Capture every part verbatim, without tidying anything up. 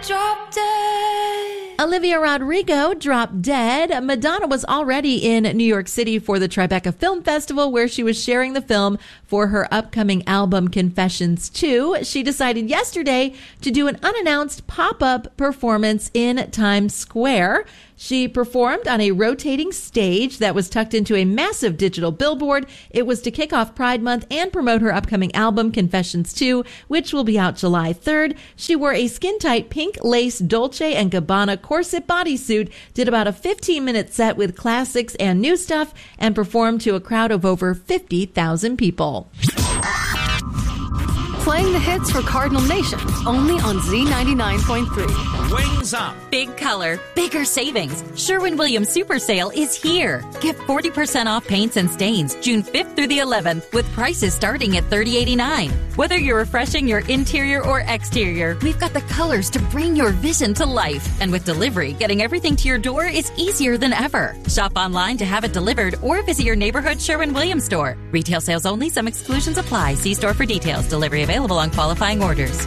Drop Dead. Olivia Rodrigo dropped dead. Madonna was already in New York City for the Tribeca Film Festival, where she was sharing the film for her upcoming album Confessions two. She decided yesterday to do an unannounced pop-up performance in Times Square. She performed on a rotating stage that was tucked into a massive digital billboard. It was to kick off Pride Month and promote her upcoming album, Confessions two, which will be out July third. She wore a skin-tight pink lace Dolce and Gabbana corset bodysuit, did about a fifteen-minute set with classics and new stuff, and performed to a crowd of over fifty thousand people. Playing the hits for Cardinal Nation, only on Z ninety-nine point three. Wings up. Big color, bigger savings. Sherwin-Williams Super Sale is here. Get forty percent off paints and stains June fifth through the eleventh with prices starting at thirty eighty-nine. Whether you're refreshing your interior or exterior, we've got the colors to bring your vision to life. And with delivery, getting everything to your door is easier than ever. Shop online to have it delivered or visit your neighborhood Sherwin-Williams store. Retail sales only. Some exclusions apply. See store for details. Delivery available. Available on qualifying orders.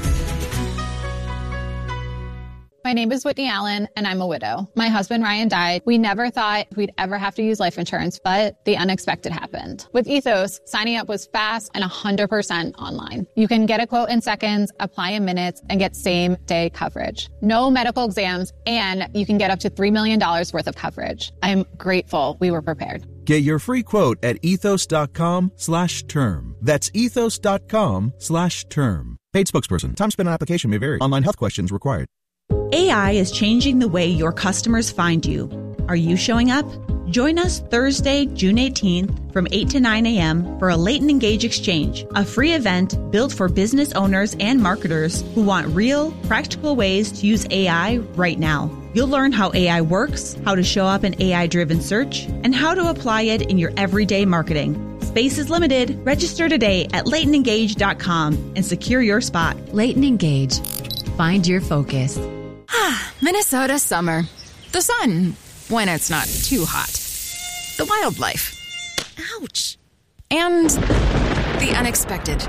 My name is Whitney Allen, and I'm a widow. My husband, Ryan, died. We never thought we'd ever have to use life insurance, but the unexpected happened. With Ethos, signing up was fast and one hundred percent online. You can get a quote in seconds, apply in minutes, and get same-day coverage. No medical exams, and you can get up to three million dollars worth of coverage. I'm grateful we were prepared. Get your free quote at ethos.com slash term. That's ethos.com slash term. Paid spokesperson. Time spent on application may vary. Online health questions required. A I is changing the way your customers find you. Are you showing up? Join us Thursday, June eighteenth from eight to nine a.m. for a Latent Engage Exchange, a free event built for business owners and marketers who want real, practical ways to use A I right now. You'll learn how A I works, how to show up in A I-driven search, and how to apply it in your everyday marketing. Space is limited. Register today at latent engage dot com and secure your spot. Latent Engage. Find your focus. Ah, Minnesota summer. The sun, when it's not too hot. The wildlife. Ouch. And the unexpected.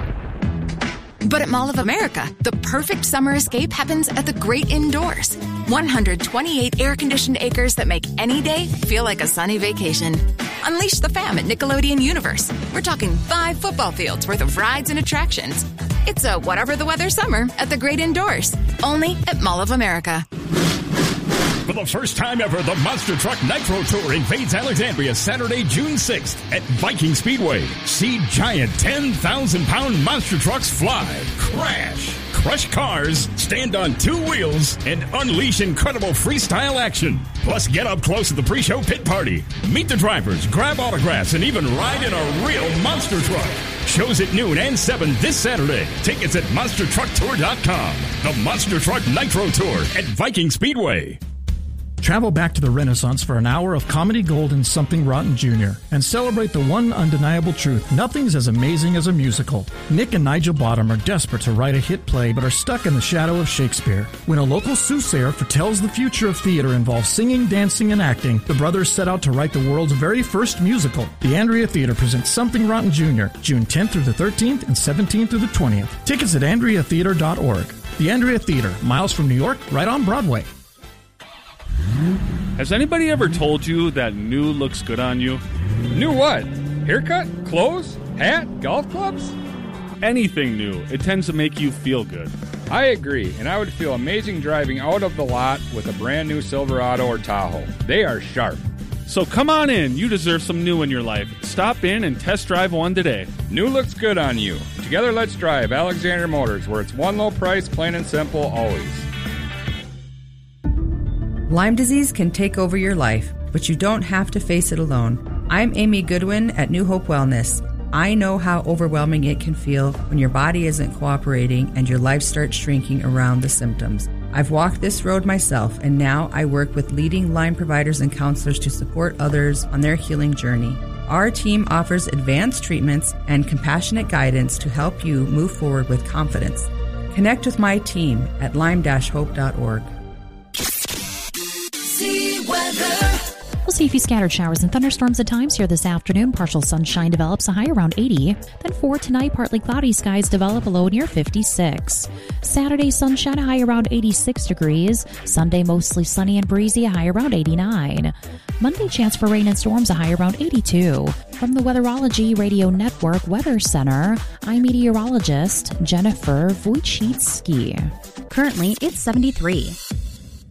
But at Mall of America, the perfect summer escape happens at the great indoors. one hundred twenty-eight air-conditioned acres that make any day feel like a sunny vacation. Unleash the fam at Nickelodeon Universe. We're talking five football fields worth of rides and attractions. It's a whatever the weather summer at the great indoors. Only at Mall of America. For the first time ever, the Monster Truck Nitro Tour invades Alexandria Saturday, June sixth at Viking Speedway. See giant ten thousand pound monster trucks fly, crash, crush cars, stand on two wheels, and unleash incredible freestyle action. Plus, get up close at the pre-show pit party. Meet the drivers, grab autographs, and even ride in a real monster truck. Shows at noon and seven this Saturday. Tickets at monster truck tour dot com. The Monster Truck Nitro Tour at Viking Speedway. Travel back to the Renaissance for an hour of comedy gold and Something Rotten Junior and celebrate the one undeniable truth: nothing's as amazing as a musical. Nick and Nigel Bottom are desperate to write a hit play but are stuck in the shadow of Shakespeare. When a local soothsayer foretells the future of theater involves singing, dancing, and acting, the brothers set out to write the world's very first musical. The Andrea Theater presents Something Rotten Junior, June tenth through the thirteenth and seventeenth through the twentieth. Tickets at andrea theater dot org. The Andrea Theater, miles from New York, right on Broadway. Has anybody ever told you that new looks good on you? New what? Haircut? Clothes? Hat? Golf clubs? Anything new. It tends to make you feel good. I agree, and I would feel amazing driving out of the lot with a brand new Silverado or Tahoe. They are sharp. So come on in. You deserve some new in your life. Stop in and test drive one today. New looks good on you. Together, let's drive Alexander Motors, where it's one low price, plain and simple, always. Lyme disease can take over your life, but you don't have to face it alone. I'm Amy Goodwin at New Hope Wellness. I know how overwhelming it can feel when your body isn't cooperating and your life starts shrinking around the symptoms. I've walked this road myself, and now I work with leading Lyme providers and counselors to support others on their healing journey. Our team offers advanced treatments and compassionate guidance to help you move forward with confidence. Connect with my team at lyme dash hope dot org. See weather. Well, see a few scattered showers and thunderstorms at times here this afternoon. Partial sunshine develops, a high around eighty. Then for tonight, partly cloudy skies develop, a low near fifty-six. Saturday, sunshine, a high around eighty-six degrees. Sunday, mostly sunny and breezy, a high around eighty-nine. Monday, chance for rain and storms, a high around eighty-two. From the Weatherology Radio Network Weather Center, I'm meteorologist Jennifer Wojcicki. Currently, it's seventy-three.